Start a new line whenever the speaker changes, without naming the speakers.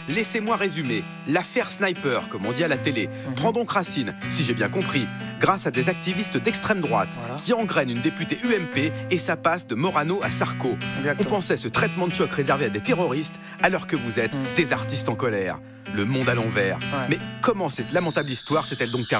laissez-moi résumer. L'affaire Sniper, comme on dit à la télé, prend donc racine, si j'ai bien compris, grâce à des activistes d'extrême droite qui engrainent une députée UMP et ça passe de Morano à Sarko.
Exactement.
On pensait ce traitement de choc réservé à des terroristes alors que vous êtes des artistes en colère. Le monde à l'envers.
Ouais.
Mais comment cette lamentable histoire s'est-elle donc terminée ?